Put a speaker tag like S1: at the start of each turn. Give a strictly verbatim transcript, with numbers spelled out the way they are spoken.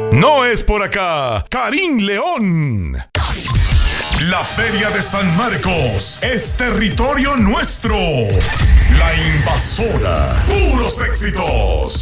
S1: No es por acá, Karim León. La Feria de San Marcos es territorio nuestro. La Invasora. Puros éxitos.